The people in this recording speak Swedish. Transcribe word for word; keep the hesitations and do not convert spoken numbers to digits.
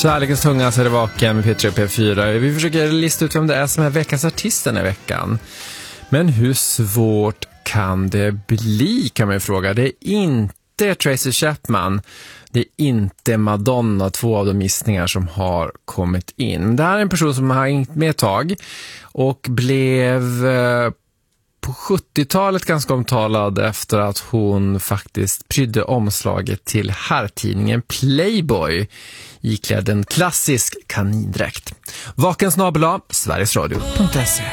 Kärlekens tunga så är det vaken med P tre och P fyra. Vi försöker lista ut vem det är som är veckans artist den här veckan. Men hur svårt kan det bli, kan man ju fråga. Det är inte Tracy Chapman. Det är inte Madonna, två av de gissningar som har kommit in. Det här är en person som har hängt med ett tag och blev eh, på sjuttiotalet ganska omtalad efter att hon faktiskt prydde omslaget till herrtidningen Playboy iklädd en klassisk kanindräkt. Vaken snabel-a, Sveriges Radio punkt se.